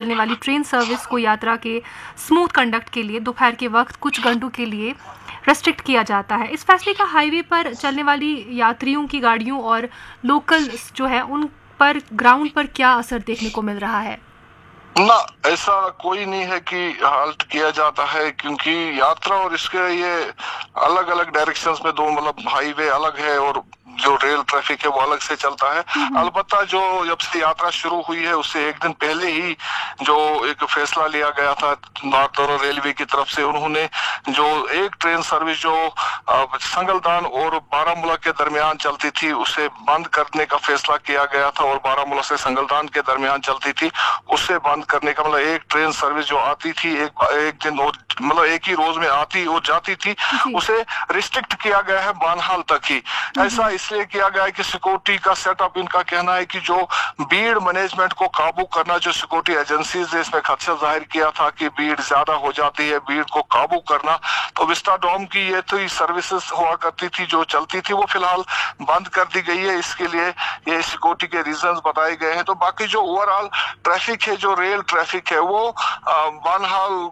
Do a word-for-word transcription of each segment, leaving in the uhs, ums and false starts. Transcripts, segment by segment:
चलने वाली train service को यात्रा के स्मूथ कंडक्ट के लिए दोपहर के वक्त कुछ घंटों के लिए रेस्ट्रिक्ट किया जाता है। इस फैसले का हाईवे पर चलने वाली यात्रियों की गाड़ियों और लोकल जो है उन पर ग्राउंड पर क्या असर देखने को मिल रहा है? ना, ऐसा कोई नहीं है कि हाल्ट किया जाता है, क्योंकि यात्रा और इसके ये अलग अलग डायरेक्शंस में दो, मतलब हाईवे अलग है और जो रेल ट्रैफिक है वो अलग से चलता है। अलबत्ता जो जब से यात्रा शुरू हुई है उससे एक दिन पहले ही जो एक फैसला लिया गया था नॉर्दर्न रेलवे की तरफ से, उन्होंने जो एक ट्रेन सर्विस जो संगलदान और बारामूला के दरमियान चलती थी उसे बंद करने का फैसला किया गया था, और बारामूला से संगलदान के दरमियान चलती थी उसे बंद करने का, मतलब एक ट्रेन सर्विस जो आती थी एक एक दिन और मतलब एक ही रोज में आती और जाती थी, उसे रिस्ट्रिक्ट किया गया है बानहाल तक ही। ऐसा इसलिए किया गया है कि सिक्योरिटी का सेटअप, इनका कहना है कि जो भीड़ मैनेजमेंट को काबू करना, जो सिक्योरिटी एजेंसीज ने इसमें खदशा जाहिर किया था कि भीड़ ज्यादा हो जाती है, भीड़ को काबू करना, तो विस्टाडोम की ये तो सर्विसेज हुआ करती थी जो चलती थी वो फिलहाल बंद कर दी गई है। इसके लिए ये सिक्योरिटी के रीजंस बताए गए हैं। तो बाकी जो ओवरऑल ट्रैफिक है, जो रेल ट्रैफिक है, वो बानहाल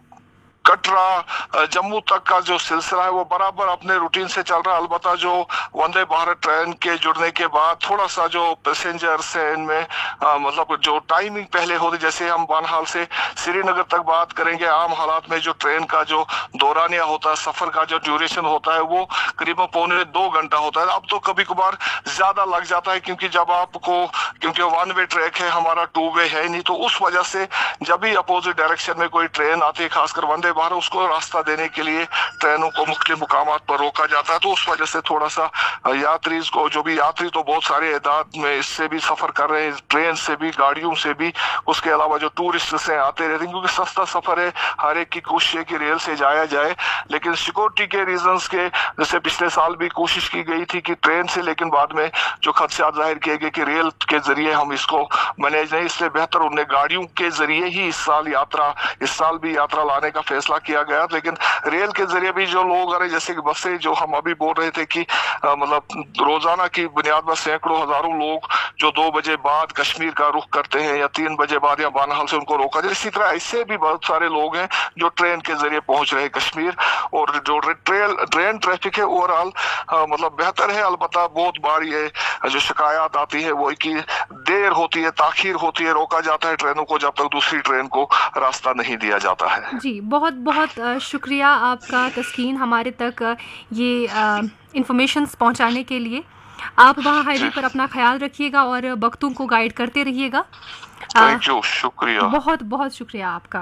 कटरा जम्मू तक का जो सिलसिला है वो बराबर अपने रूटीन से चल रहा है। अलबत्ता जो वंदे भारत ट्रेन के जुड़ने के बाद थोड़ा सा जो पैसेंजर्स है इनमें आ, मतलब जो टाइमिंग पहले होती, जैसे हम बानहाल से श्रीनगर तक बात करेंगे, आम हालात में जो ट्रेन का जो दौरानिया होता है, सफर का जो ड्यूरेशन होता है वो करीबन पौने दो घंटा होता है। अब तो कभी कभार ज्यादा लग जाता है, क्योंकि जब आपको, क्योंकि वन वे ट्रैक है हमारा, टू वे है नहीं, तो उस वजह से जब भी अपोजिट डायरेक्शन में कोई ट्रेन आती है, खासकर वंदे भारत, उसको रास्ता देने के लिए ट्रेनों को मुख्तलिफ मुकामात पर रोका जाता है। तो उस वजह से थोड़ा सा यात्री को, जो भी यात्री तो बहुत सारे एदाद में इससे भी सफर कर रहे हैं, ट्रेन से भी, गाड़ियों से भी, उसके अलावा जो टूरिस्ट से आते रहते हैं, क्योंकि सस्ता सफर है, हर एक की कोशिश है कि रेल से जाया जाए। लेकिन सिक्योरिटी के रीजंस के, जैसे पिछले साल भी कोशिश की गई थी कि ट्रेन से, लेकिन बाद में जो खदशात जाहिर किए गए कि रेल के जरिए हम इसको मैनेज नहीं, इसलिए बेहतर उन्हें गाड़ियों के जरिए ही इस साल यात्रा इस साल भी यात्रा लाने का फैसला किया गया। लेकिन रेल के जरिए भी जो लोग आ रहे, जैसे कि बसें, जो हम अभी बोल रहे थे कि आ, मतलब रोजाना की बुनियाद पर सैकड़ों हजारों लोग जो दो बजे बाद कश्मीर का रुख करते हैं या तीन बजे बाद या बानहाल से उनको रोका जाए, इसी तरह ऐसे भी बहुत सारे लोग हैं जो ट्रेन के जरिए पहुंच रहे हैं कश्मीर। और जो ट्रेन ट्रेन ट्रैफिक है ओवरऑल मतलब बेहतर है। अलबत्ता बहुत बार ये जो शिकायत आती है वो कि देर होती है, ताखीर होती है, रोका जाता है ट्रेनों को जब तक दूसरी ट्रेन को रास्ता नहीं दिया जाता है। जी, बहुत बहुत शुक्रिया आपका तस्कीन, हमारे तक ये इंफॉर्मेशंस पहुंचाने के लिए। आप वहाँ हाईवे पर अपना ख्याल रखिएगा और बख्तों को गाइड करते रहिएगा। थैंक यू, शुक्रिया, बहुत बहुत शुक्रिया आपका।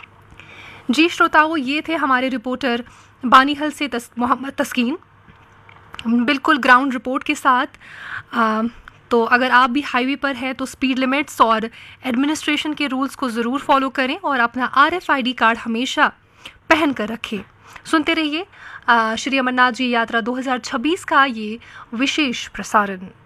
जी श्रोताओं, ये थे हमारे रिपोर्टर बानीहल से तस, मोहम्मद तस्कीन, बिल्कुल ग्राउंड रिपोर्ट के साथ। आ, तो अगर आप भी हाईवे पर हैं तो स्पीड लिमिट्स और एडमिनिस्ट्रेशन के रूल्स को ज़रूर फॉलो करें और अपना R F I D card हमेशा पहन कर रखें। सुनते रहिए श्री अमरनाथ जी यात्रा दो हज़ार छब्बीस का ये विशेष प्रसारण।